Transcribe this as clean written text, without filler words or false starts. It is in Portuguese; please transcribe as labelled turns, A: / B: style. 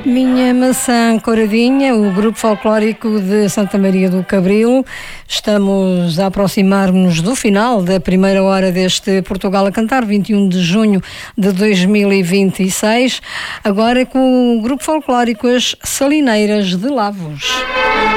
A: Minha Maçã Couradinha, o grupo folclórico de Santa Maria do Cabril. Estamos a aproximar-nos do final da primeira hora deste Portugal a Cantar, 21 de junho de 2026, agora com o grupo folclórico As Salineiras de Lavos.